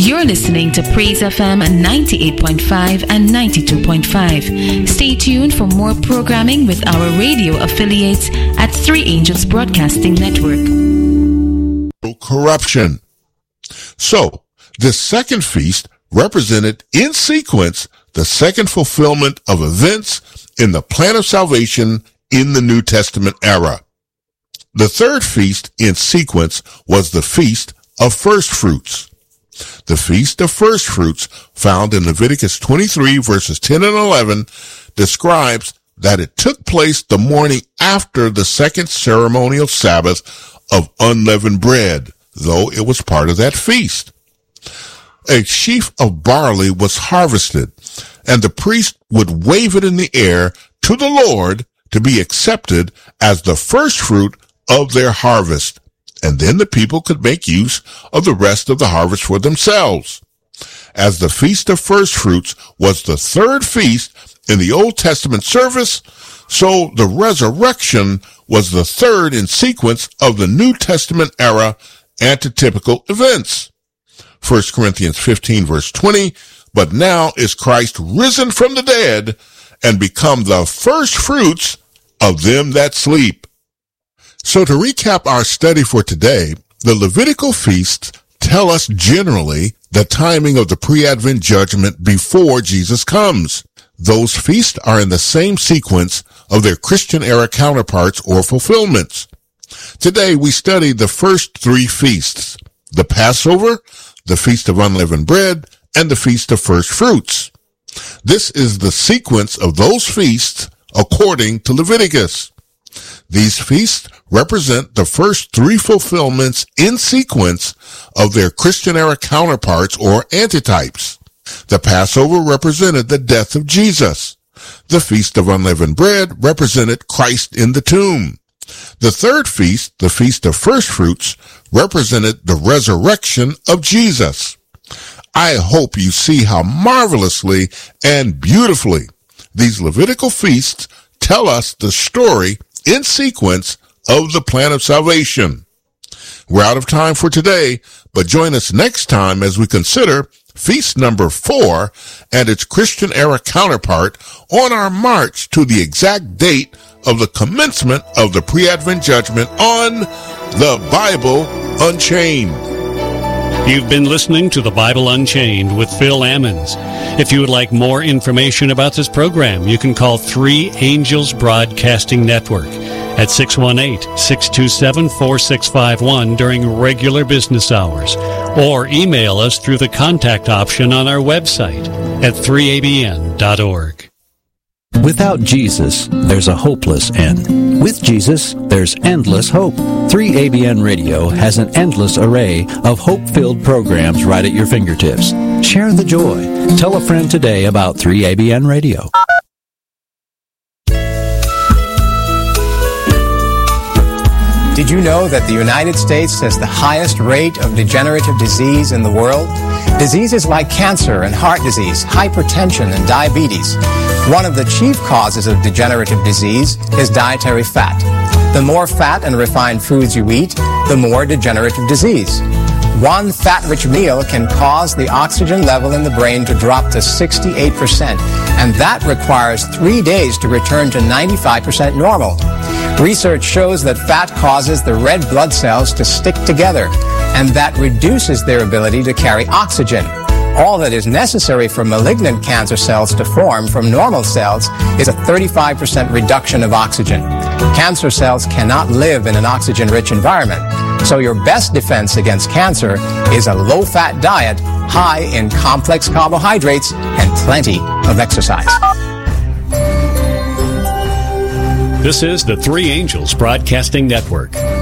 You're listening to Praise FM 98.5 and 92.5. Stay tuned for more programming with our radio affiliates at Three Angels Broadcasting Network. Corruption. So, this second feast represented in sequence the second fulfillment of events in the plan of salvation in the New Testament era. The third feast in sequence was the Feast of First Fruits. The Feast of First Fruits, found in Leviticus 23 verses 10 and 11, describes that it took place the morning after the second ceremonial Sabbath of unleavened bread, though it was part of that feast. A sheaf of barley was harvested, and the priest would wave it in the air to the Lord to be accepted as the first fruit of their harvest, and then the people could make use of the rest of the harvest for themselves. As the Feast of First Fruits was the third feast in the Old Testament service, so the resurrection was the third in sequence of the New Testament era antitypical events. 1 Corinthians 15 verse 20, but now is Christ risen from the dead and become the first fruits of them that sleep. So to recap our study for today, the Levitical feasts tell us generally the timing of the pre-Advent judgment before Jesus comes. Those feasts are in the same sequence of their Christian era counterparts or fulfillments. Today we study the first three feasts: the Passover, the Feast of Unleavened Bread, and the Feast of First Fruits. This is the sequence of those feasts according to Leviticus. These feasts represent the first three fulfillments in sequence of their Christian era counterparts or antitypes. The Passover represented the death of Jesus. The Feast of Unleavened Bread represented Christ in the tomb. The third feast, the Feast of First Fruits, represented the resurrection of Jesus. I hope you see how marvelously and beautifully these Levitical feasts tell us the story in sequence of the plan of salvation. We're out of time for today, but join us next time as we consider feast number 4 and its Christian era counterpart on our march to the exact date of the commencement of the pre-Advent judgment on The Bible Unchained. You've been listening to The Bible Unchained with Phil Ammons. If you would like more information about this program, you can call Three Angels Broadcasting Network at 618-627-4651 during regular business hours, or email us through the contact option on our website at 3abn.org. Without Jesus, there's a hopeless end. With Jesus, there's endless hope. 3ABN Radio has an endless array of hope-filled programs right at your fingertips. Share the joy. Tell a friend today about 3ABN Radio. Did you know that the United States has the highest rate of degenerative disease in the world? Diseases like cancer and heart disease, hypertension and diabetes. One of the chief causes of degenerative disease is dietary fat. The more fat and refined foods you eat, the more degenerative disease. One fat-rich meal can cause the oxygen level in the brain to drop to 68%, and that requires 3 days to return to 95% normal. Research shows that fat causes the red blood cells to stick together, and that reduces their ability to carry oxygen. All that is necessary for malignant cancer cells to form from normal cells is a 35% reduction of oxygen. Cancer cells cannot live in an oxygen-rich environment, so your best defense against cancer is a low-fat diet, high in complex carbohydrates, and plenty of exercise. This is the Three Angels Broadcasting Network.